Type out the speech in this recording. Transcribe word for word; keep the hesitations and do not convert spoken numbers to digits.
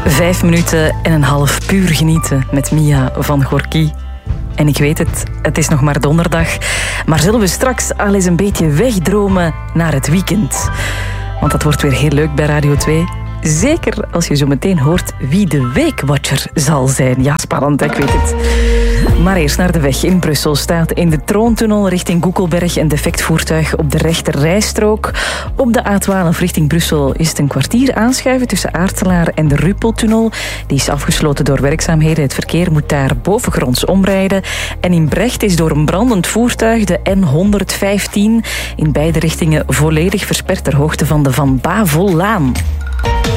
Vijf minuten en een half puur genieten met Mia van Gorky. En ik weet het, het is nog maar donderdag. Maar zullen we straks al eens een beetje wegdromen naar het weekend? Want dat wordt weer heel leuk bij Radio twee. Zeker als je zo meteen hoort wie de weekwatcher zal zijn. Ja, spannend, ik weet het. Maar eerst naar de weg. In Brussel staat in de Troontunnel richting Goekelberg een defect voertuig op de rechter rijstrook. Op de A twaalf richting Brussel is het een kwartier aanschuiven tussen Aartselaar en de Ruppeltunnel. Die is afgesloten door werkzaamheden. Het verkeer moet daar bovengronds omrijden. En in Brecht is door een brandend voertuig de N honderdvijftien in beide richtingen volledig versperd ter hoogte van de Van Bavellaan.